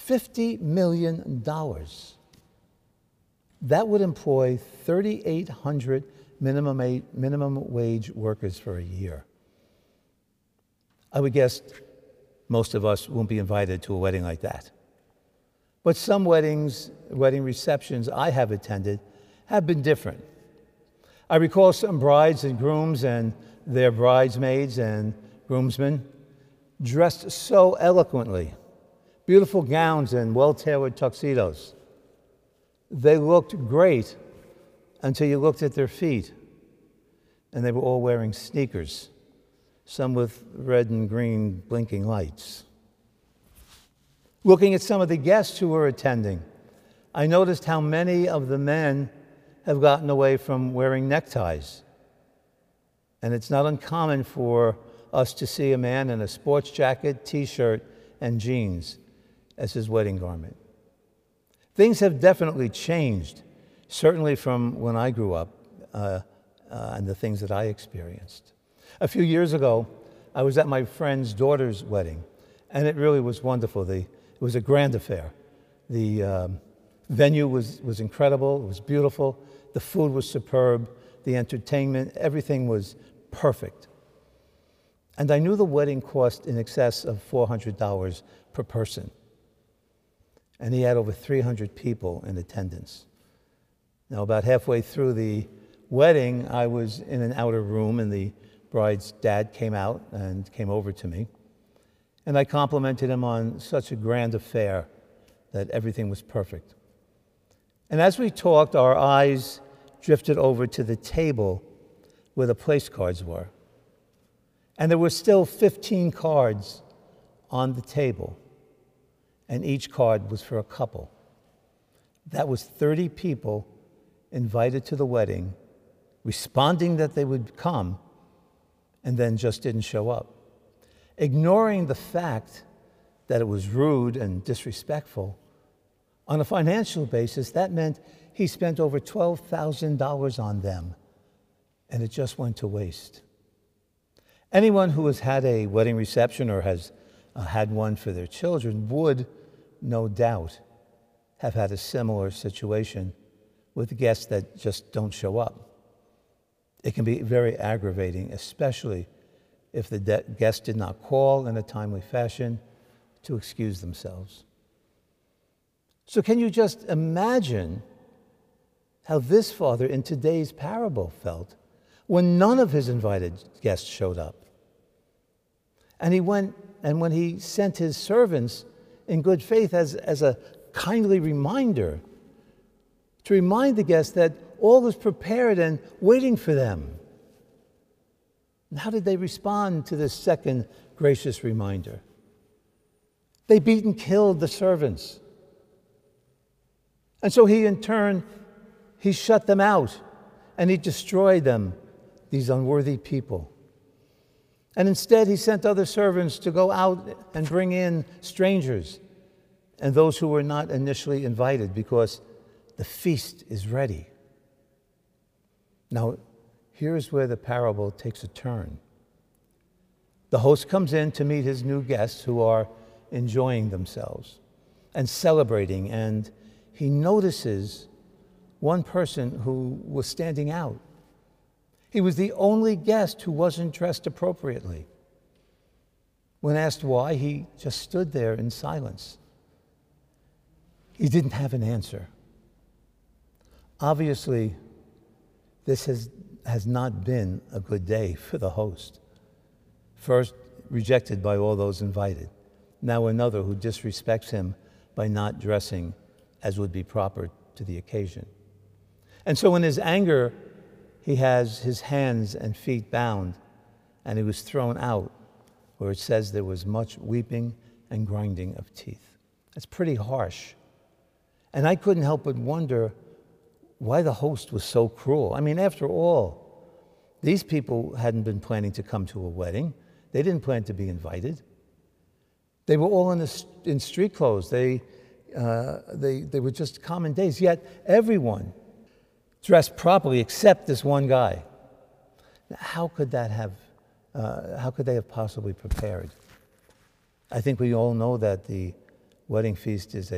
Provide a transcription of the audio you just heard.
$50 million. That would employ 3,800 minimum wage workers for a year. I would guess most of us won't be invited to a wedding like that. But some wedding receptions I have attended have been different. I recall some brides and grooms and their bridesmaids and groomsmen dressed so eloquently, beautiful gowns and well-tailored tuxedos. They looked great until you looked at their feet, and they were all wearing sneakers, some with red and green blinking lights. Looking at some of the guests who were attending, I noticed how many of the men have gotten away from wearing neckties. And it's not uncommon for us to see a man in a sports jacket, t-shirt, and jeans as his wedding garment. Things have definitely changed, certainly from when I grew up and the things that I experienced. A few years ago, I was at my friend's daughter's wedding, and it really was wonderful. It was a grand affair. The venue was incredible. It was beautiful. The food was superb. The entertainment, everything was perfect. And I knew the wedding cost in excess of $400 per person. And he had over 300 people in attendance. Now, about halfway through the wedding, I was in an outer room, and the bride's dad came out and came over to me. And I complimented him on such a grand affair, that everything was perfect. And as we talked, our eyes drifted over to the table where the place cards were. And there were still 15 cards on the table, and each card was for a couple. That was 30 people invited to the wedding, responding that they would come, and then just didn't show up. Ignoring the fact that it was rude and disrespectful, on a financial basis, that meant he spent over $12,000 on them, and it just went to waste. Anyone who has had a wedding reception or has had one for their children would, no doubt, have had a similar situation with guests that just don't show up. It can be very aggravating, especially if the guest did not call in a timely fashion to excuse themselves. So can you just imagine how this father in today's parable felt when none of his invited guests showed up? And when he sent his servants in good faith as a kindly reminder to remind the guests that all was prepared and waiting for them. And how did they respond to this second gracious reminder? They beat and killed the servants. And so he, in turn, he shut them out and he destroyed them, these unworthy people. And instead, he sent other servants to go out and bring in strangers and those who were not initially invited, because the feast is ready. Now, here's where the parable takes a turn. The host comes in to meet his new guests who are enjoying themselves and celebrating, and he notices one person who was standing out. He was the only guest who wasn't dressed appropriately. When asked why, he just stood there in silence. He didn't have an answer. Obviously, this has not been a good day for the host. First, rejected by all those invited. Now another who disrespects him by not dressing as would be proper to the occasion. And so in his anger, he has his hands and feet bound, and he was thrown out, where it says there was much weeping and grinding of teeth. That's pretty harsh. And I couldn't help but wonder why the host was so cruel. I mean, after all, these people hadn't been planning to come to a wedding. They didn't plan to be invited. They were all in street clothes. They were just common days. Yet everyone dressed properly except this one guy. Now, how could they have possibly prepared? I think we all know that the wedding feast is